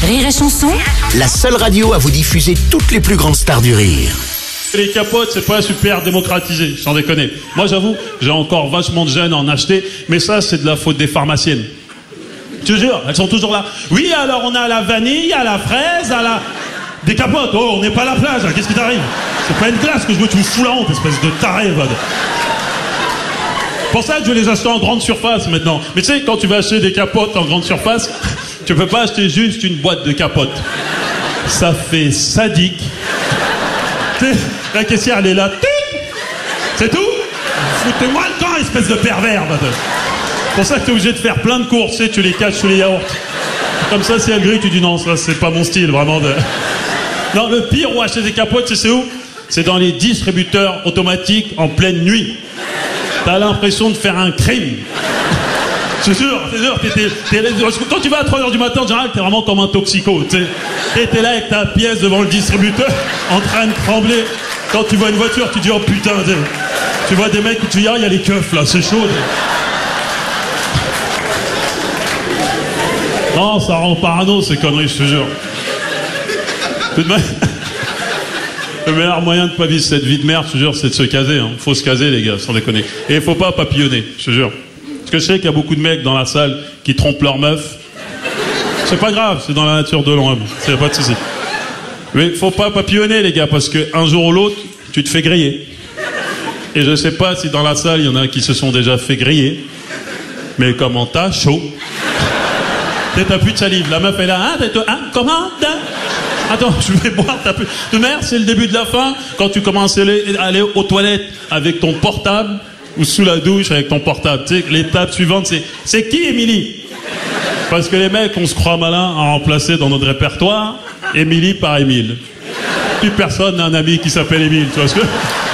Rire et Chanson, La seule radio à vous diffuser toutes les plus grandes stars du rire. Les capotes, c'est pas super démocratisé, sans déconner. Moi, j'avoue, j'ai encore vachement de gêne à en acheter, mais ça, c'est de la faute des pharmaciennes. Je te jure, elles sont toujours là. Oui, alors on a la vanille, à la fraise, à la... Des capotes, oh, on n'est pas à la plage, hein. Qu'est-ce qui t'arrive? C'est pas une glace que je veux, tu me fous la honte, espèce de taré, va. Pour ça que je vais les acheter en grande surface maintenant. Mais tu sais, quand tu vas acheter des capotes en grande surface, tu peux pas acheter juste une boîte de capotes. Ça fait sadique. La caissière, elle est là. C'est tout? Foutez-moi le camp, espèce de pervers. C'est pour ça que t'es obligé de faire plein de courses, tu sais, tu les caches sous les yaourts. Comme ça, si elle grille, tu dis non, ça c'est pas mon style, vraiment. Non, le pire où acheter des capotes, c'est où? C'est dans les distributeurs automatiques en pleine nuit. T'as l'impression de faire un crime. C'est sûr, quand tu vas à 3h du matin, en général, t'es vraiment comme un toxico, tu sais. T'es là avec ta pièce devant le distributeur, en train de trembler. Quand tu vois une voiture, tu dis, oh putain, tu vois des mecs où tu dis, ah, il y a les keufs, là, c'est chaud. Non, ça rend parano, ces conneries, je te jure. Le meilleur moyen de pas vivre cette vie de merde, je te jure, c'est de se caser, hein. Faut se caser, les gars, sans déconner. Et il faut pas papillonner, je te jure. Parce que je sais qu'il y a beaucoup de mecs dans la salle qui trompent leur meuf. C'est pas grave, c'est dans la nature de l'homme. C'est pas de souci. Mais faut pas papillonner, les gars, parce que un jour ou l'autre, tu te fais griller. Et je sais pas si dans la salle, il y en a qui se sont déjà fait griller. Mais comment t'as chaud? T'as plus de salive. La meuf est là, comment? Attends, je vais boire, t'as plus de merde, c'est le début de la fin. Quand tu commences à aller aux toilettes avec ton portable, ou sous la douche avec ton portable. Tu sais, l'étape suivante, c'est qui, Émilie? Parce que les mecs, on se croit malin à remplacer dans notre répertoire Émilie par Émile. Plus personne n'a un ami qui s'appelle Émile, tu vois ce que...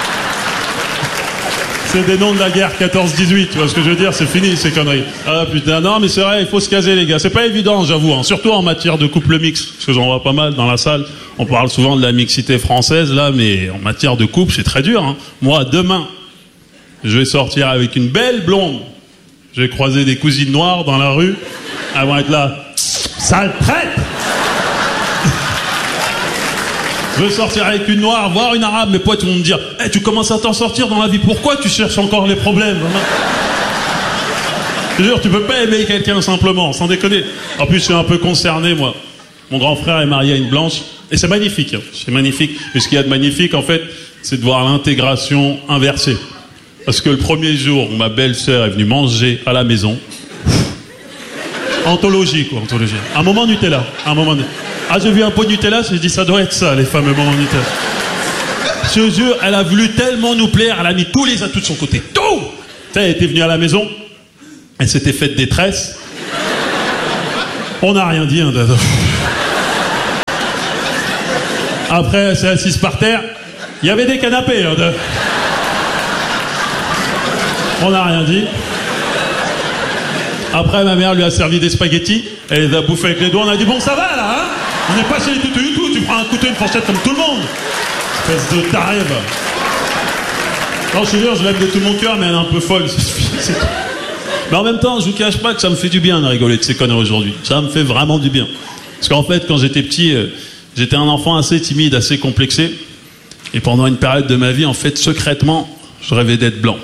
C'est des noms de la guerre 14-18, tu vois ce que je veux dire? C'est fini, ces conneries. Ah putain, non mais c'est vrai, il faut se caser, les gars. C'est pas évident, j'avoue, hein. Surtout en matière de couple mixte, parce que j'en vois pas mal dans la salle. On parle souvent de la mixité française, là, mais en matière de couple, c'est très dur, hein. Moi, demain, je vais sortir avec une belle blonde. Je vais croiser des cousines noires dans la rue. Elles vont être là. Sale traite! Je veux sortir avec une noire, voir une arabe. Mes potes vont me dire, hey, tu commences à t'en sortir dans la vie. Pourquoi tu cherches encore les problèmes? Je te jure, tu peux pas aimer quelqu'un simplement, sans déconner. En plus, je suis un peu concerné, moi. Mon grand frère est marié à une blanche. Et c'est magnifique, hein. C'est magnifique. Mais ce qu'il y a de magnifique, en fait, c'est de voir l'intégration inversée. Parce que le premier jour où ma belle-sœur est venue manger à la maison, anthologie, quoi, anthologie. Un moment Nutella, un moment... Ah, j'ai vu un pot de Nutella, j'ai dit, ça doit être ça, les fameux moments Nutella. Je te jure, elle a voulu tellement nous plaire, elle a mis tous les atouts de son côté. Tout! Tu sais, elle était venue à la maison, elle s'était faite des tresses. On n'a rien dit, hein. Après, elle s'est assise par terre. Il y avait des canapés, hein. On n'a rien dit. Après, ma mère lui a servi des spaghettis. Elle les a bouffés avec les doigts. On a dit, bon, ça va, là, hein? On n'est pas chez les toutous du tout. Tu prends un couteau, une fourchette comme tout le monde. Espèce de taré, va. Non, je te jure, je l'aime de tout mon cœur, mais elle est un peu folle. Mais en même temps, je vous cache pas que ça me fait du bien de rigoler de ces conneries aujourd'hui. Ça me fait vraiment du bien. Parce qu'en fait, quand j'étais petit, j'étais un enfant assez timide, assez complexé. Et pendant une période de ma vie, en fait, secrètement, je rêvais d'être blanc.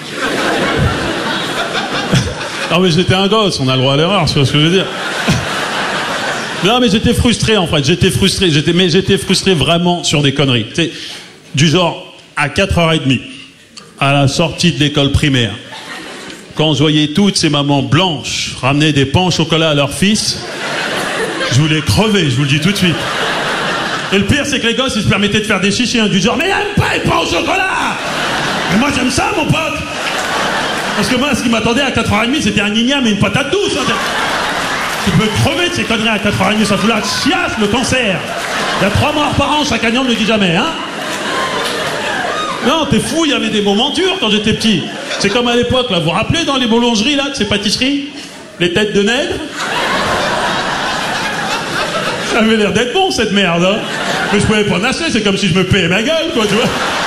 Non mais j'étais un gosse, on a le droit à l'erreur, tu vois ce que je veux dire. Non mais j'étais frustré en fait, j'étais frustré vraiment sur des conneries. Tu sais, du genre, à 4h30, à la sortie de l'école primaire, quand je voyais toutes ces mamans blanches ramener des pains au chocolat à leur fils, je voulais crever, je vous le dis tout de suite. Et le pire c'est que les gosses ils se permettaient de faire des chichis, hein, du genre, mais j'aime pas les pains au chocolat! Mais moi j'aime ça mon pote! Parce que moi, ce qui m'attendait à 4h30, c'était un igname et une patate douce. Hein. Tu peux crever de ces conneries à 4h30, ça fout la chiasse, le cancer. Il y a 3 morts par an, chaque année, on ne le dit jamais, hein. Non, t'es fou, il y avait des moments durs quand j'étais petit. C'est comme à l'époque, là, vous vous rappelez dans les boulangeries, là, de ces pâtisseries? Les têtes de nègre? Ça avait l'air d'être bon, cette merde, hein. Mais je pouvais pas nasser, c'est comme si je me payais ma gueule, quoi, tu vois.